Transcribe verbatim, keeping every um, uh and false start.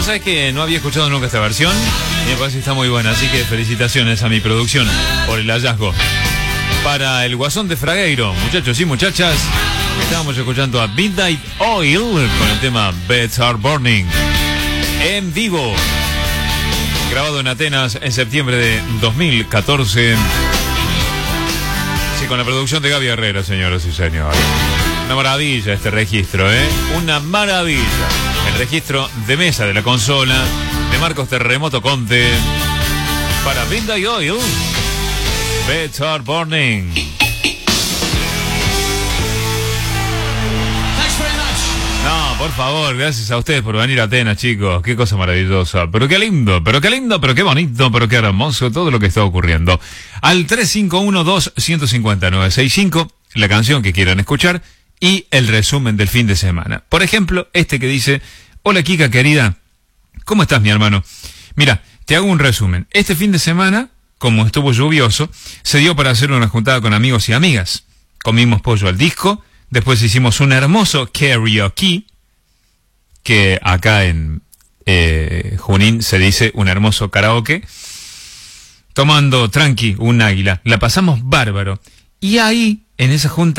Vos sabés que no había escuchado nunca esta versión y me parece que está muy buena, así que felicitaciones a mi producción por el hallazgo. Para el Guasón de Fragueiro, muchachos y muchachas, estábamos escuchando a Midnight Oil con el tema Beds Are Burning en vivo, grabado en Atenas en septiembre de dos mil catorce. Sí, con la producción de Gaby Herrera, señoras y señores. Una maravilla este registro, ¿eh? Una maravilla. El registro de mesa de la consola de Marcos Terremoto Conte para Midnight Oil, Beds Are Burning. No, por favor, gracias a ustedes por venir a Atenas, chicos. Qué cosa maravillosa. Pero qué lindo, pero qué lindo, pero qué bonito, pero qué hermoso todo lo que está ocurriendo. Al tres cinco uno, dos cinco cinco, nueve seis cinco, la canción que quieran escuchar y el resumen del fin de semana. Por ejemplo, este que dice: hola Kika querida, ¿cómo estás mi hermano? Mira, te hago un resumen. Este fin de semana, como estuvo lluvioso, se dio para hacer una juntada con amigos y amigas. Comimos pollo al disco. Después hicimos un hermoso karaoke, que acá en eh, Junín se dice un hermoso karaoke, tomando tranqui un águila. La pasamos bárbaro. Y ahí, en esa junta,